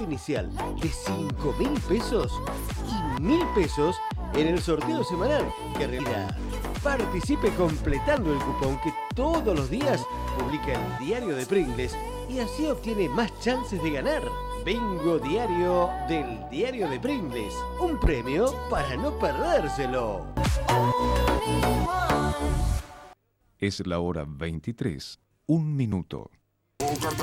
inicial de 5.000 pesos y 1.000 pesos en el sorteo semanal que realiza. Participe completando el cupón que todos los días publica el Diario de Pringles y así obtiene más chances de ganar. Bingo diario del Diario de Pringles. Un premio para no perdérselo. Es la hora 23, 1 minuto.